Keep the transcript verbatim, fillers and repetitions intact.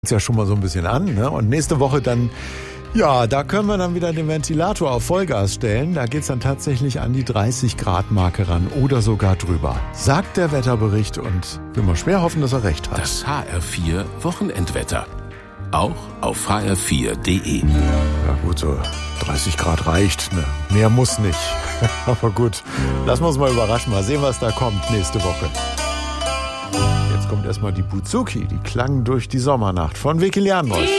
Ist ja schon mal so ein bisschen an, ne? Und nächste Woche dann, ja, da können wir dann wieder den Ventilator auf Vollgas stellen. Da geht's dann tatsächlich an die dreißig Grad Marke ran oder sogar drüber. Sagt der Wetterbericht und wir mal schwer hoffen, dass er recht hat. Das H R vier Wochenendwetter. Auch auf h r vier punkt d e. Ja gut, so dreißig Grad reicht, ne? Mehr muss nicht. Aber gut, lassen wir uns mal überraschen. Mal sehen, was da kommt nächste Woche. Jetzt kommt erstmal die Buzuki, die klang durch die Sommernacht von Vicky Leandros.